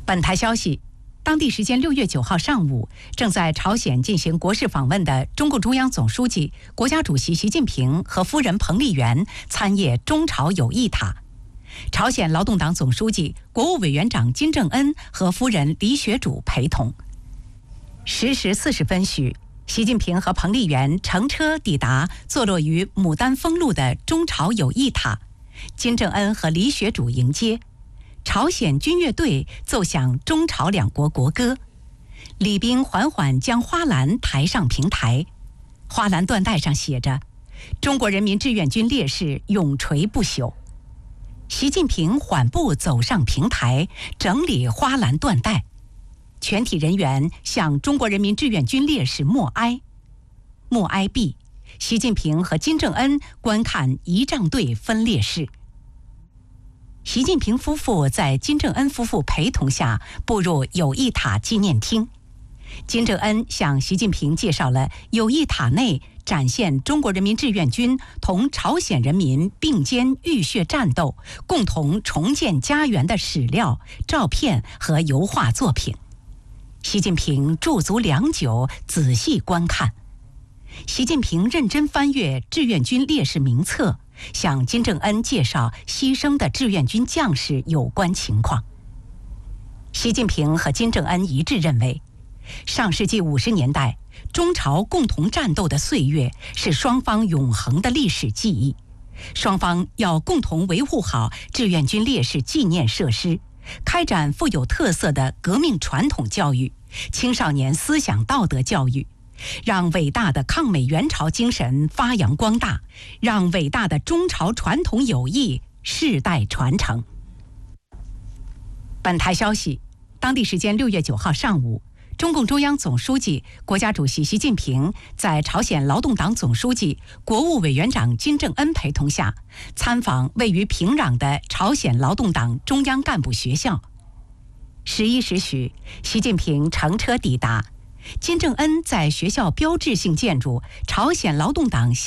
本台消息，当地时间6月9号上午，正在朝鲜进行国事访问的中共中央总书记、国家主席习近平和夫人彭丽媛参谒中朝友谊塔。朝鲜劳动党总书记、国务委员长金正恩和夫人李雪主陪同。10时40分许，习近平和彭丽媛乘车抵达坐落于牡丹峰路的中朝友谊塔，金正恩和李雪主迎接。朝鲜军乐队奏响中朝两国国歌，礼宾缓缓将花篮抬上平台，花篮缎带上写着“中国人民志愿军烈士永垂不朽”。习近平缓步走上平台，整理花篮缎带，全体人员向中国人民志愿军烈士默哀。默哀毕，习近平和金正恩观看仪仗队分列式。习近平夫妇在金正恩夫妇陪同下步入友谊塔纪念厅。金正恩向习近平介绍了友谊塔内展现中国人民志愿军同朝鲜人民并肩浴血战斗、共同重建家园的史料、照片和油画作品。习近平驻足良久，仔细观看。习近平认真翻阅志愿军烈士名册，向金正恩介绍牺牲的志愿军将士有关情况。习近平和金正恩一致认为，上世纪50年代中朝共同战斗的岁月是双方永恒的历史记忆，双方要共同维护好志愿军烈士纪念设施，开展富有特色的革命传统教育、青少年思想道德教育，让伟大的抗美援朝精神发扬光大，让伟大的中朝传统友谊世代传承。本台消息，当地时间6月9号上午，中共中央总书记、国家主席习近平在朝鲜劳动党总书记、国务委员长金正恩陪同下，参访位于平壤的朝鲜劳动党中央干部学校。11时许，习近平乘车抵达。金正恩在学校标志性建筑朝鲜劳动党